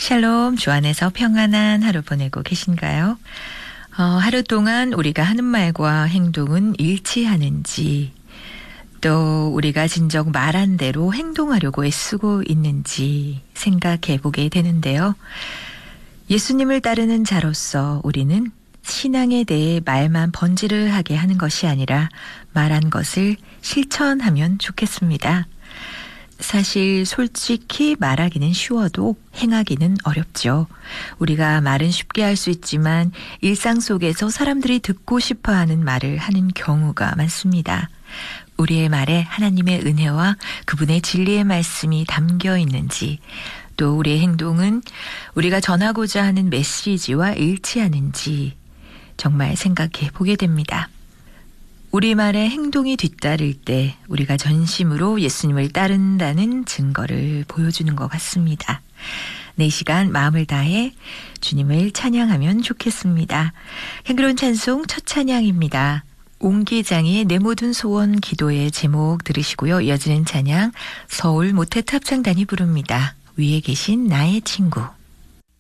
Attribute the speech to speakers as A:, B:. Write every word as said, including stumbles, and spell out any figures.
A: 샬롬, 주 안에서 평안한 하루 보내고 계신가요? 어, 하루 동안 우리가 하는 말과 행동은 일치하는지, 또 우리가 진정 말한 대로 행동하려고 애쓰고 있는지 생각해 보게 되는데요. 예수님을 따르는 자로서 우리는 신앙에 대해 말만 번지를 하게 하는 것이 아니라 말한 것을 실천하면 좋겠습니다. 사실 솔직히 말하기는 쉬워도 행하기는 어렵죠. 우리가 말은 쉽게 할 수 있지만 일상 속에서 사람들이 듣고 싶어하는 말을 하는 경우가 많습니다. 우리의 말에 하나님의 은혜와 그분의 진리의 말씀이 담겨 있는지, 또 우리의 행동은 우리가 전하고자 하는 메시지와 일치하는지 정말 생각해 보게 됩니다. 우리말의 행동이 뒤따를 때 우리가 전심으로 예수님을 따른다는 증거를 보여주는 것 같습니다. 네 시간 마음을 다해 주님을 찬양하면 좋겠습니다. 향기로운 찬송 첫 찬양입니다. 옹기장의 내 모든 소원 기도의 제목 들으시고요. 이어지는 찬양 서울 모태탑 합창단이 부릅니다. 위에 계신 나의 친구.